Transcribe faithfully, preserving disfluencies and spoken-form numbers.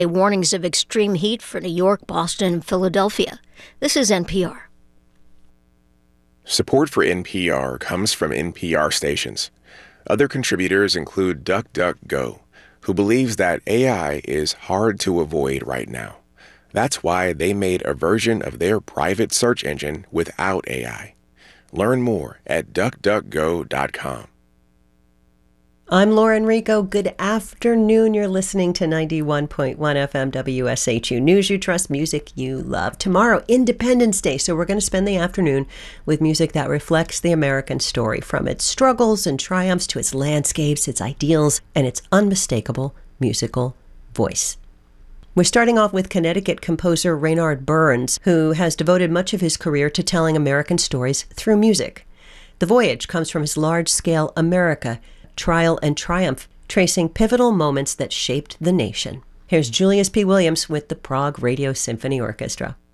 Warnings of extreme heat for New York, Boston, and Philadelphia. This is N P R. Support for N P R comes from N P R stations. Other contributors include DuckDuckGo, who believes that A I is hard to avoid right now. That's why they made a version of their private search engine without A I. Learn more at duck duck go dot com. I'm Lauren Rico. Good afternoon. You're listening to ninety-one point one F M W S H U News You Trust, music you love. Tomorrow, Independence Day, so we're going to spend the afternoon with music that reflects the American story, from its struggles and triumphs to its landscapes, its ideals, and its unmistakable musical voice. We're starting off with Connecticut composer Raynard Burns, who has devoted much of his career to telling American stories through music. The Voyage comes from his large-scale America, Trial and Triumph, tracing pivotal moments that shaped the nation. Here's Julius P. Williams with the Prague Radio Symphony Orchestra.